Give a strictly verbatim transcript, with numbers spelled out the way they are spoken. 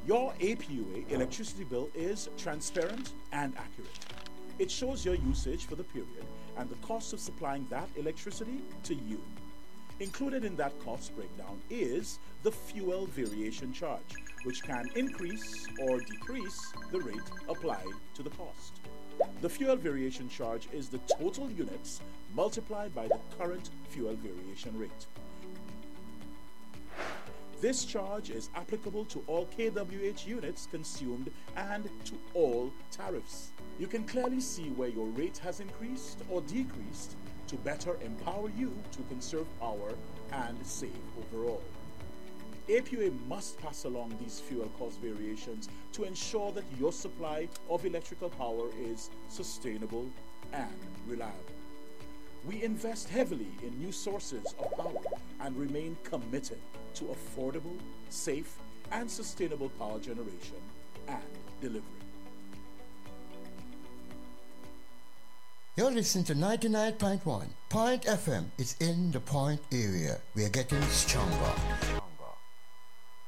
Your A P U A electricity bill is transparent and accurate. It shows your usage for the period and the cost of supplying that electricity to you. Included in that cost breakdown is the fuel variation charge, which can increase or decrease the rate applied to the cost. The fuel variation charge is the total units multiplied by the current fuel variation rate. This charge is applicable to all K W H units consumed and to all tariffs. You can clearly see where your rate has increased or decreased to better empower you to conserve power and save overall. A P U A must pass along these fuel cost variations to ensure that your supply of electrical power is sustainable and reliable. We invest heavily in new sources of power and remain committed to affordable, safe, and sustainable power generation and delivery. You're listening to ninety-nine point one. Point F M is in the Point area. We are getting stronger.